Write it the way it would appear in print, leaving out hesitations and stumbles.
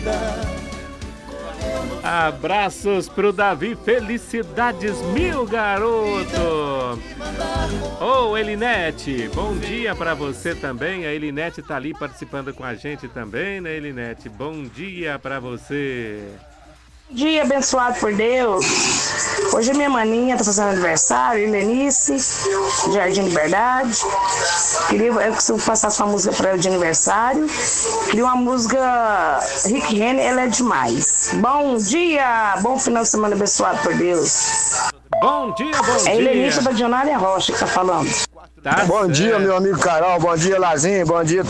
Abraços pro Davi, felicidades mil, garoto. Ô, Elinete, bom dia pra você também. A Elinete tá ali participando com a gente também, né, Elinete? Bom dia pra você. Dia abençoado por Deus. Hoje a minha maninha tá fazendo aniversário, Helenice, Jardim Liberdade. Queria que eu passasse uma música pra ela de aniversário. Queria uma música Rick Renner, ela é demais. Bom dia, bom final de semana abençoado por Deus. Bom dia, bom dia. É Helenice da Dionária Rocha que tá falando. Tá Bom dia, certo. meu amigo Carol. Bom dia, Lazinho. Bom dia,